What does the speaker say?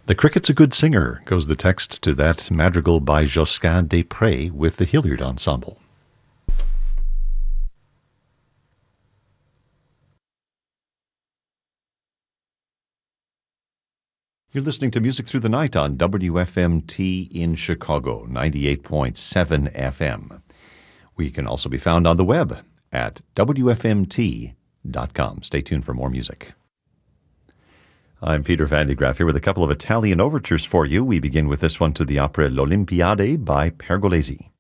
The cricket's a good singer, goes the text to that madrigal by Josquin des Prés with the Hilliard Ensemble. You're listening to Music Through the Night on WFMT in Chicago, 98.7 FM. We can also be found on the web at WFMT.com. Stay tuned for more music. I'm Peter Van de Graaff here with a couple of Italian overtures for you. We begin with this one to the opera L'Olimpiade by Pergolesi.